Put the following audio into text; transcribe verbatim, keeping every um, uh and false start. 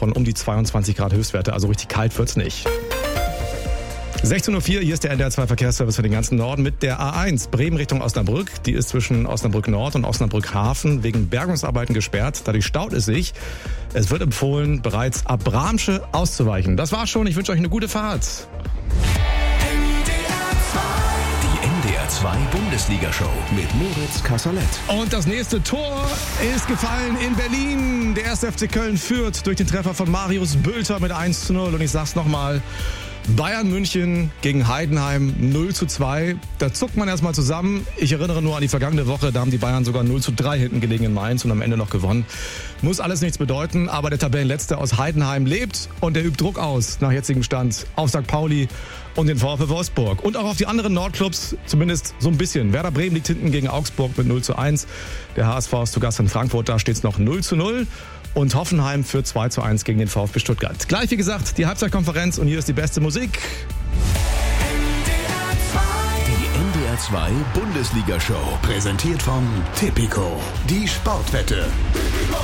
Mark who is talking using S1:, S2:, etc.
S1: von um die zweiundzwanzig Grad Höchstwerte, also richtig kalt wird's nicht. sechzehn Uhr vier, hier ist der N D R zwei Verkehrsservice für den ganzen Norden mit der A eins Bremen Richtung Osnabrück. Die ist zwischen Osnabrück Nord und Osnabrück Hafen wegen Bergungsarbeiten gesperrt. Dadurch staut es sich. Es wird empfohlen, bereits ab Bramsche auszuweichen. Das war's schon. Ich wünsche euch eine gute Fahrt.
S2: Die N D R zwei Bundesliga-Show mit Moritz Kasserlet.
S1: Und das nächste Tor ist gefallen in Berlin. Der erste F C Köln führt durch den Treffer von Marius Bülter mit eins zu null. Und ich sag's nochmal. Bayern München gegen Heidenheim null zu zwei. Da zuckt man erstmal zusammen. Ich erinnere nur an die vergangene Woche, da haben die Bayern sogar null zu drei hinten gelegen in Mainz und am Ende noch gewonnen. Muss alles nichts bedeuten, aber der Tabellenletzte aus Heidenheim lebt und der übt Druck aus, nach jetzigem Stand, auf Sankt Pauli und den VfL Wolfsburg. Und auch auf die anderen Nordclubs, zumindest so ein bisschen. Werder Bremen liegt hinten gegen Augsburg mit null zu eins. Der H S V ist zu Gast in Frankfurt, da steht es noch null zu null. Und Hoffenheim führt zwei zu eins gegen den VfB Stuttgart. Gleich, wie gesagt, die Halbzeitkonferenz und hier ist die beste Musik.
S2: Die N D R zwei Bundesliga-Show. Präsentiert von Tipico. Die Sportwette.